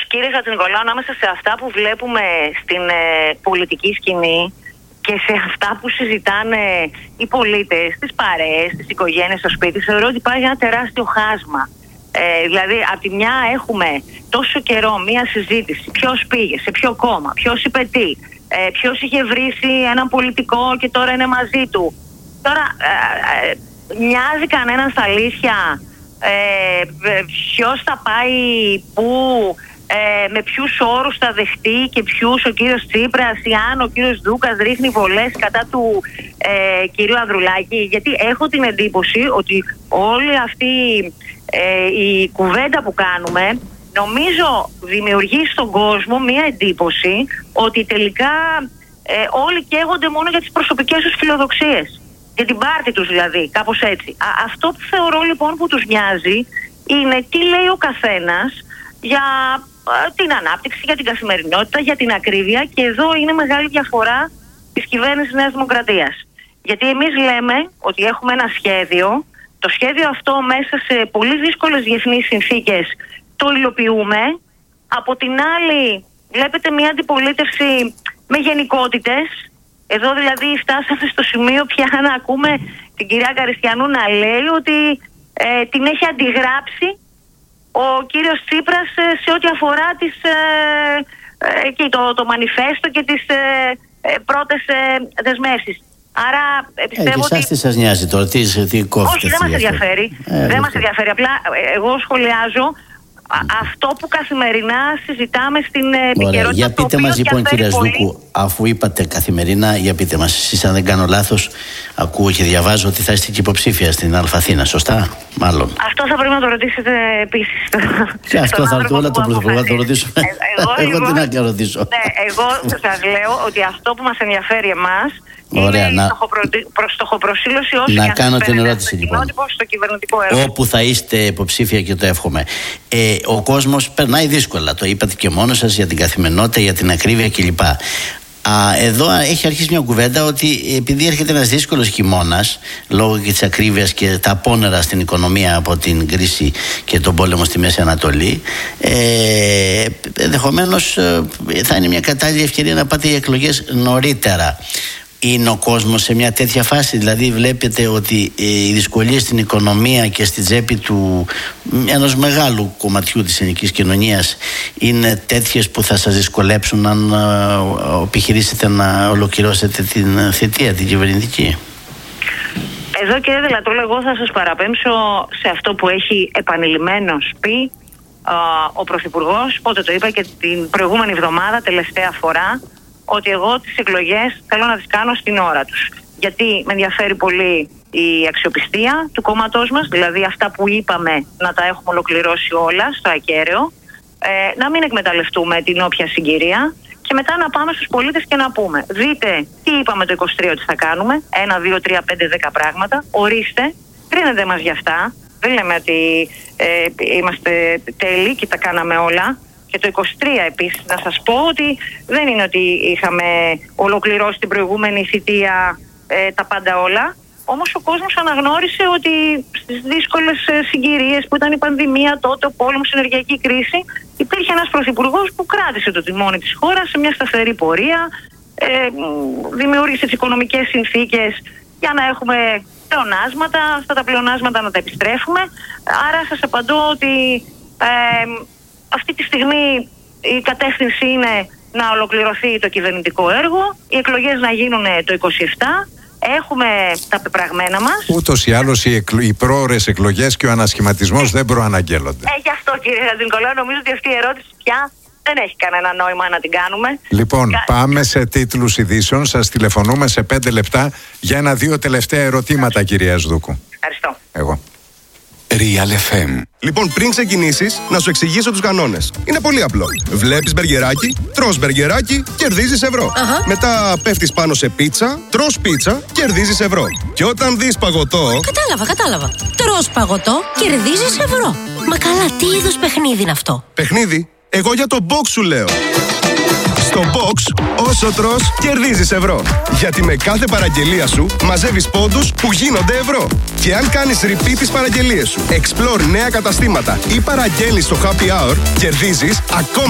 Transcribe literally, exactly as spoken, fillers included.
κύριε Χατζηνικολάου, ανάμεσα σε αυτά που βλέπουμε στην ε, πολιτική σκηνή και σε αυτά που συζητάνε οι πολίτες, τις παρέες, τις οικογένειες στο σπίτι, θεωρώ ότι υπάρχει ένα τεράστιο χάσμα. Ε, δηλαδή, από τη μια έχουμε τόσο καιρό μία συζήτηση, ποιος πήγε, σε ποιο κόμμα, ποιος είπε τι, ε, ποιος είχε βρήσει έναν πολιτικό και τώρα είναι μαζί του. Τώρα, ε, ε, μοιάζει κανέναν στα αλήθεια ε, ποιος θα πάει πού, ε, με ποιους όρους θα δεχτεί και ποιους ο κύριος Τσίπρας ή αν ο κύριος Δούκας ρίχνει βολές κατά του ε, κυρίου Ανδρουλάκη. Γιατί έχω την εντύπωση ότι όλη αυτή ε, η κουβέντα που κάνουμε νομίζω δημιουργεί στον κόσμο μία εντύπωση ότι τελικά ε, όλοι καίγονται μόνο για τις προσωπικές τους φιλοδοξίες. Για την πάρτη τους δηλαδή, κάπως έτσι. Α, αυτό που θεωρώ λοιπόν που τους νοιάζει είναι τι λέει ο καθένας για α, την ανάπτυξη, για την καθημερινότητα, για την ακρίβεια, και εδώ είναι μεγάλη διαφορά της κυβέρνησης Νέας Δημοκρατίας. Γιατί εμείς λέμε ότι έχουμε ένα σχέδιο, το σχέδιο αυτό μέσα σε πολύ δύσκολες διεθνείς συνθήκες το υλοποιούμε, από την άλλη βλέπετε μια αντιπολίτευση με γενικότητες. Εδώ δηλαδή φτάσαμε στο σημείο πια να ακούμε την κυρία Καριστιανού να λέει ότι ε, την έχει αντιγράψει ο κύριος Τσίπρας ε, σε ό,τι αφορά τις, ε, ε, και το, το μανιφέστο και τις ε, ε, πρώτες ε, δεσμεύσεις. Άρα ε, πιστεύω ε, και ότι... τι σας νοιάζει τώρα, τι, τι κόφτες? Όχι, δεν μας ενδιαφέρει. Ε, δεν μας ενδιαφέρει. Απλά ε, εγώ σχολιάζω αυτό που καθημερινά συζητάμε στην επικαιρότητα. Ωραία, για πείτε μας λοιπόν, κύριε Σδούκου, αφού είπατε καθημερινά, για πείτε μας, εσείς αν δεν κάνω λάθος, ακούω και διαβάζω ότι θα είστε και υποψήφια στην Αλφαθήνα, σωστά? Μάλλον. Αυτό θα πρέπει να το ρωτήσετε επίσης. Και αυτό θα ρωτήσω, όλα το πρωθυπουργό θα το ρωτήσω. Ε, εγώ, εγώ εγώ, τι να κάνω ρωτήσω. Ναι, εγώ σας λέω ότι αυτό που μας ενδιαφέρει εμάς Ωραία, είναι να... η στοχοπρο... στοχοπροσήλωση όσο να και κάνω την φαίνεται ερώτηση λοιπόν. Στο κυβερνητικό έργο. Όπου θα είστε υποψήφια, και το εύχομαι. Ε, ο κόσμος περνάει δύσκολα. Το είπατε και μόνος σας, για την καθημερινότητα, για την ακρίβεια κλπ. Α, εδώ έχει αρχίσει μια κουβέντα ότι επειδή έρχεται ένας δύσκολος χειμώνας λόγω και της ακρίβειας και τα απόνερα στην οικονομία από την κρίση και τον πόλεμο στη Μέση Ανατολή, ε, ενδεχομένως ε, θα είναι μια κατάλληλη ευκαιρία να πάτε οι εκλογές νωρίτερα. Είναι ο κόσμος σε μια τέτοια φάση? Δηλαδή βλέπετε ότι οι δυσκολίες στην οικονομία και στη τσέπη του ενός μεγάλου κομματιού της ελληνικής κοινωνίας είναι τέτοιες που θα σας δυσκολέψουν αν επιχειρήσετε να ολοκληρώσετε την θητεία, την κυβερνητική? Εδώ, κύριε Δελατρόλα, εγώ θα σας παραπέμψω σε αυτό που έχει επανειλημμένως πει α, ο Πρωθυπουργός, πότε το είπα και την προηγούμενη εβδομάδα, τελευταία φορά, ότι εγώ τις εκλογές θέλω να τις κάνω στην ώρα τους. Γιατί με ενδιαφέρει πολύ η αξιοπιστία του κόμματός μας, δηλαδή αυτά που είπαμε να τα έχουμε ολοκληρώσει όλα στο ακέραιο, ε, να μην εκμεταλλευτούμε την όποια συγκυρία και μετά να πάμε στους πολίτες και να πούμε: δείτε τι είπαμε το είκοσι τρία ότι θα κάνουμε, ένα, δύο, τρία, πέντε, δέκα πράγματα, ορίστε, κρίνετε μας για αυτά. Δεν λέμε ότι ε, είμαστε τέλειοι και τα κάναμε όλα. Και το είκοσι τρία επίσης να σας πω ότι δεν είναι ότι είχαμε ολοκληρώσει την προηγούμενη θητεία ε, τα πάντα όλα. Όμως ο κόσμος αναγνώρισε ότι στις δύσκολες ε, συγκυρίες που ήταν η πανδημία, τότε ο πόλεμος, η ενεργειακή κρίση, υπήρχε ένας πρωθυπουργός που κράτησε το τιμόνι της χώρας σε μια σταθερή πορεία, ε, δημιούργησε τις οικονομικές συνθήκες για να έχουμε πλεονάσματα, αυτά τα πλεονάσματα να τα επιστρέφουμε. Άρα σας απαντώ ότι ε, αυτή τη στιγμή η κατεύθυνση είναι να ολοκληρωθεί το κυβερνητικό έργο, οι εκλογές να γίνουν το είκοσι επτά, έχουμε τα πεπραγμένα μας. Ούτως ή άλλως οι, εκλο... οι πρόωρες εκλογές και ο ανασχηματισμός ε, δεν προαναγγέλλονται. Ε, γι' αυτό, κύριε Χατζηνικολάου, νομίζω ότι αυτή η ερώτηση πια δεν έχει κανένα νόημα να την κάνουμε. Λοιπόν, Κα... πάμε σε τίτλους ειδήσεων. Σας τηλεφωνούμε σε πέντε λεπτά για ένα-δύο τελευταία ερωτήματα, κυρία Σδούκου. Ευχαριστώ. Εγώ. Real εφ εμ. Λοιπόν, πριν ξεκινήσεις, να σου εξηγήσω τους κανόνες. Είναι πολύ απλό. Βλέπεις μπεργκεράκι, τρως μπεργκεράκι, κερδίζεις ευρώ. Uh-huh. Μετά πέφτεις πάνω σε πίτσα, τρως πίτσα, κερδίζεις ευρώ. Και όταν δεις παγωτό... Κατάλαβα, κατάλαβα. Τρως παγωτό, κερδίζεις ευρώ. Μα καλά, τι είδους παιχνίδι είναι αυτό? Παιχνίδι? Εγώ για το box σου λέω. Στο box, όσο τρως, κερδίζεις ευρώ. Γιατί με κάθε παραγγελία σου μαζεύεις πόντους που γίνονται ευρώ. Και αν κάνεις repeat τις παραγγελίες σου, explore νέα καταστήματα ή παραγγέλνεις στο happy hour, κερδίζεις ακόμα